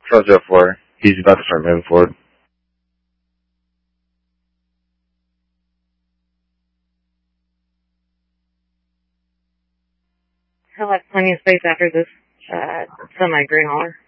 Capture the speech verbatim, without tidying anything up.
Charge up for. He's about to start moving forward. He'll have plenty of space after this uh, semi-green hauler.